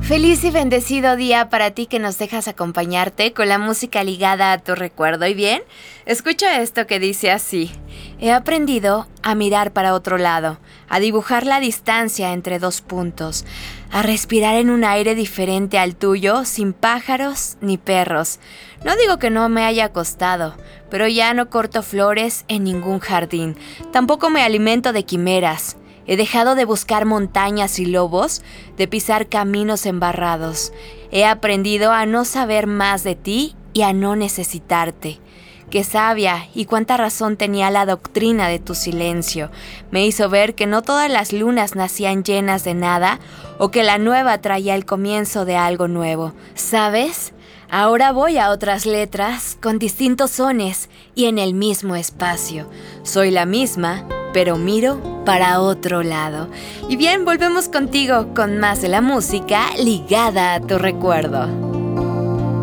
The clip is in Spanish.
Feliz y bendecido día para ti que nos dejas acompañarte con la música ligada a tu recuerdo. ¿Y bien? Escucha esto que dice así. He aprendido a mirar para otro lado, a dibujar la distancia entre dos puntos, a respirar en un aire diferente al tuyo, sin pájaros ni perros. No digo que no me haya costado, pero ya no corto flores en ningún jardín. Tampoco me alimento de quimeras. He dejado de buscar montañas y lobos, de pisar caminos embarrados. He aprendido a no saber más de ti y a no necesitarte. Qué sabia y cuánta razón tenía la doctrina de tu silencio. Me hizo ver que no todas las lunas nacían llenas de nada o que la nueva traía el comienzo de algo nuevo. ¿Sabes? Ahora voy a otras letras con distintos sones y en el mismo espacio. Soy la misma, pero miro para otro lado. Y bien, volvemos contigo con más de la música ligada a tu recuerdo.